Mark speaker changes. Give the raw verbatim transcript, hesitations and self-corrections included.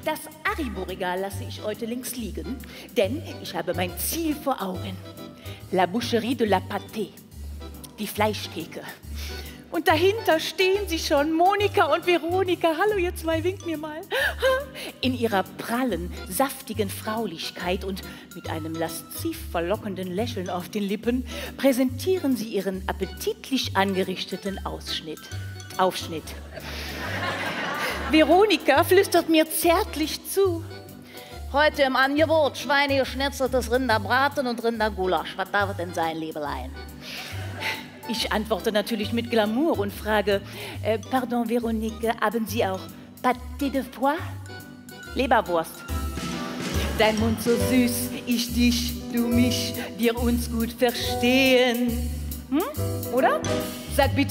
Speaker 1: Das Haribo-Regal lasse ich heute links liegen, denn ich habe mein Ziel vor Augen. La Boucherie de la Pâté, die Fleischtheke. Und dahinter stehen sie schon, Monika und Veronika. Hallo, ihr zwei, winkt mir mal. In ihrer prallen, saftigen Fraulichkeit und mit einem lasziv verlockenden Lächeln auf den Lippen präsentieren sie ihren appetitlich angerichteten Ausschnitt. Aufschnitt. Veronika flüstert mir zärtlich zu.
Speaker 2: Heute im Angebot Schweinegeschnetzeltes Rinderbraten und Rindergulasch. Was darf es denn sein, Liebelein?
Speaker 1: Ich antworte natürlich mit Glamour und frage, äh, pardon, Veronique, haben Sie auch Pâté de foie? Leberwurst. Dein Mund so süß, ich dich, du mich, wir uns gut verstehen. Hm? Oder? Sag bitte.